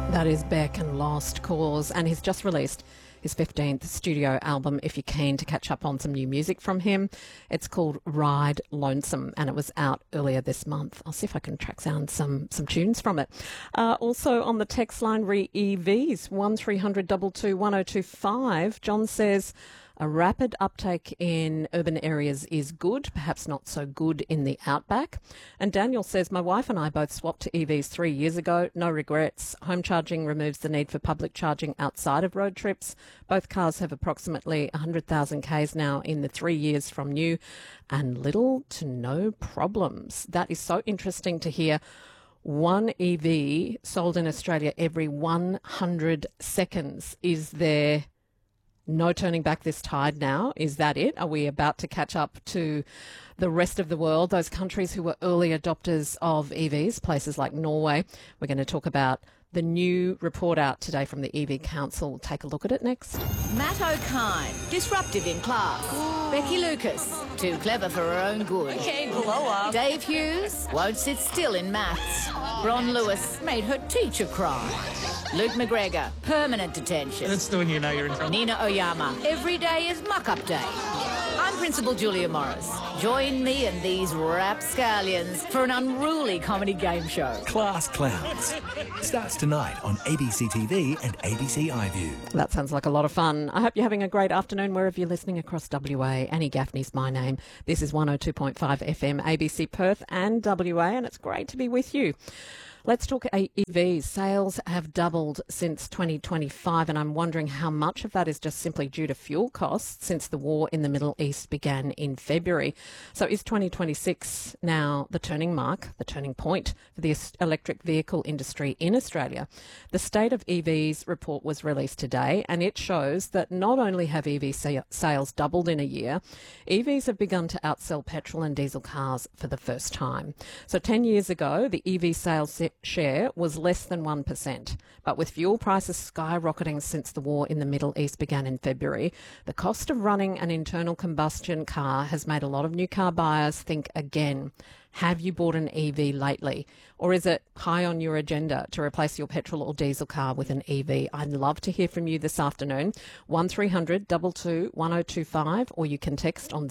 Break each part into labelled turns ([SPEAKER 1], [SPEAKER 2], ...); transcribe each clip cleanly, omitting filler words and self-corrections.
[SPEAKER 1] That is Beck and Lost Cause, and he's just released his 15th studio album. If you're keen to catch up on some new music from him, it's called Ride Lonesome, and it was out earlier this month. I'll see if I can track down some tunes from it. Also on the text line, re-EVs, 1300 22 1025. John says, a rapid uptake in urban areas is good, perhaps not so good in the outback. And Daniel says, my wife and I both swapped to EVs 3 years ago. No regrets. Home charging removes the need for public charging outside of road trips. Both cars have approximately 100,000 Ks now in the 3 years from new, and little to no problems. That is so interesting to hear. One EV sold in Australia every 100 seconds. Is there no turning back this tide now? Is that it? Are we about to catch up to the rest of the world, those countries who were early adopters of EVs, places like Norway? We're going to talk about the new report out today from the EV Council. We'll take a look at it next.
[SPEAKER 2] Matt O'Kine, disruptive in class. Becky Lucas, too clever for her own good.
[SPEAKER 3] Okay, blow up.
[SPEAKER 2] Dave Hughes, won't sit still in maths. Bron Lewis made her teacher cry. Luke McGregor, permanent detention.
[SPEAKER 3] That's when you know you're in trouble.
[SPEAKER 2] Nina Oyama, every day is muck-up day. I'm Principal Julia Morris. Join me and these rapscallions for an unruly comedy game show.
[SPEAKER 4] Class Clowns starts tonight on ABC TV and ABC iView.
[SPEAKER 1] That sounds like a lot of fun. I hope you're having a great afternoon wherever you're listening across WA. Annie Gaffney's my name. This is 102.5 FM, ABC Perth and WA, and it's great to be with you. Let's talk EVs. Sales have doubled since 2025, and I'm wondering how much of that is just simply due to fuel costs since the war in the Middle East began in February. So is 2026 now the turning mark, the turning point for the electric vehicle industry in Australia? The State of EVs report was released today, and it shows that not only have EV sales doubled in a year, EVs have begun to outsell petrol and diesel cars for the first time. So 10 years ago, the EV sales share was less than 1%. But with fuel prices skyrocketing since the war in the Middle East began in February, the cost of running an internal combustion car has made a lot of new car buyers think again. Have you bought an EV lately? Or is it high on your agenda to replace your petrol or diesel car with an EV? I'd love to hear from you this afternoon. 1300 22 1025, or you can text on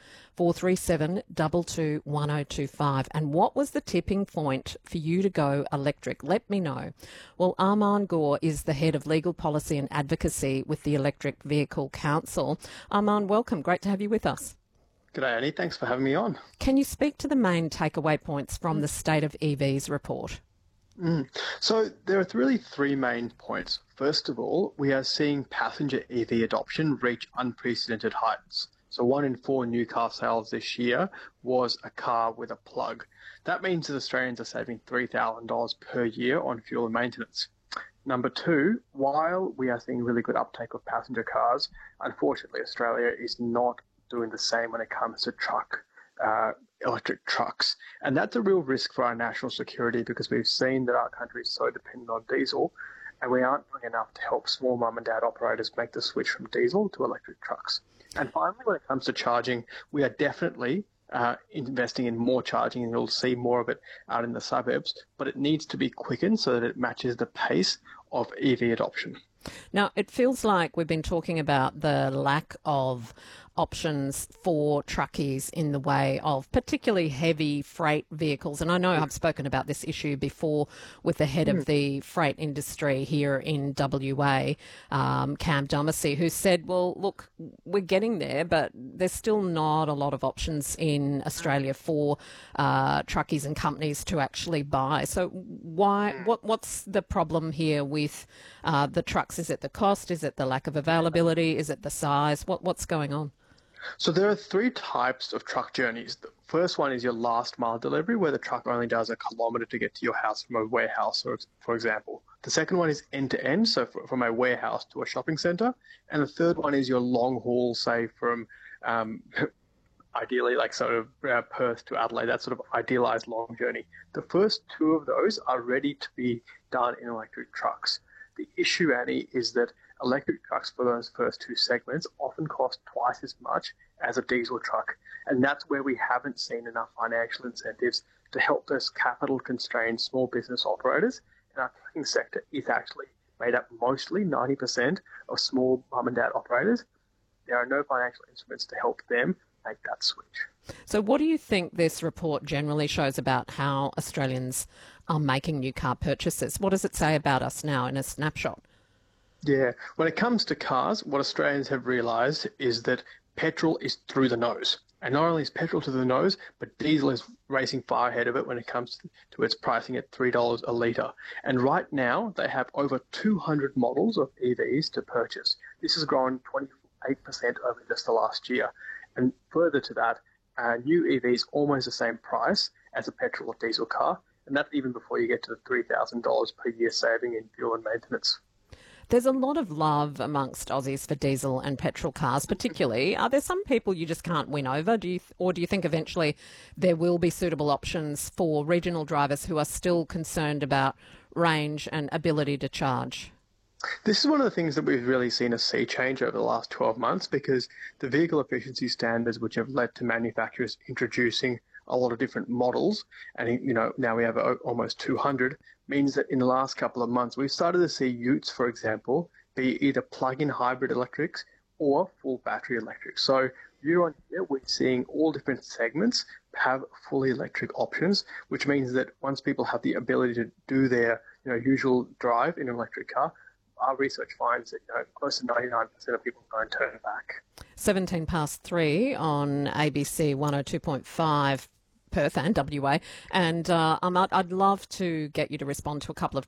[SPEAKER 1] 0437 22 1025. And what was the tipping point for you to go electric? Let me know. Well, Armand Gore is the head of legal policy and advocacy with the Electric Vehicle Council. Armand, welcome. Great to have you with us.
[SPEAKER 5] G'day, Annie. Thanks for having me on.
[SPEAKER 1] Can you speak to the main takeaway points from the State of EVs report?
[SPEAKER 5] So there are really three main points. First of all, we are seeing passenger EV adoption reach unprecedented heights. So 1 in 4 new car sales this year was a car with a plug. That means that Australians are saving $3,000 per year on fuel and maintenance. Number two, while we are seeing really good uptake of passenger cars, unfortunately Australia is not doing the same when it comes to electric trucks. And that's a real risk for our national security, because we've seen that our country is so dependent on diesel, and we aren't doing enough to help small mum and dad operators make the switch from diesel to electric trucks. And finally, when it comes to charging, we are definitely investing in more charging, and you'll see more of it out in the suburbs, but it needs to be quickened so that it matches the pace of EV adoption.
[SPEAKER 1] Now, it feels like we've been talking about the lack of options for truckies in the way of particularly heavy freight vehicles. And I know I've spoken about this issue before with the head of the freight industry here in WA, Cam Dumacy, who said, well, look, we're getting there, but there's still not a lot of options in Australia for truckies and companies to actually buy. So what's the problem here with the trucks? Is it the cost? Is it the lack of availability? Is it the size? What's going on?
[SPEAKER 5] So there are three types of truck journeys. The first one is your last mile delivery, where the truck only does a kilometre to get to your house from a warehouse, for example. The second one is end-to-end, so from a warehouse to a shopping centre. And the third one is your long haul, say from ideally like sort of Perth to Adelaide, that sort of idealised long journey. The first two of those are ready to be done in electric trucks. The issue, Annie, is that electric trucks for those first two segments often cost twice as much as a diesel truck. And that's where we haven't seen enough financial incentives to help those capital-constrained small business operators in our trucking sector is actually made up mostly 90% of small mum and dad operators. There are no financial instruments to help them make that switch.
[SPEAKER 1] So what do you think this report generally shows about how Australians are making new car purchases? What does it say about us now in a snapshot?
[SPEAKER 5] Yeah, when it comes to cars, what Australians have realised is that petrol is through the nose. And not only is petrol to the nose, but diesel is racing far ahead of it when it comes to its pricing at $3 a litre. And right now, they have over 200 models of EVs to purchase. This has grown 28% over just the last year. And further to that, new EVs almost the same price as a petrol or diesel car, and that's even before you get to the $3,000 per year saving in fuel and maintenance.
[SPEAKER 1] There's a lot of love amongst Aussies for diesel and petrol cars, particularly. Are there some people you just can't win over? Do you think eventually there will be suitable options for regional drivers who are still concerned about range and ability to charge?
[SPEAKER 5] This is one of the things that we've really seen a sea change over the last 12 months because the vehicle efficiency standards, which have led to manufacturers introducing a lot of different models, and now we have almost 200, means that in the last couple of months we've started to see utes, for example, be either plug-in hybrid electrics or full battery electric. So year on year we're seeing all different segments have fully electric options, which means that once people have the ability to do their usual drive in an electric car, our research finds that close to 99% of people don't turn back.
[SPEAKER 1] 3:17 on ABC 102.5 Perth and WA, and I'd love to get you to respond to a couple of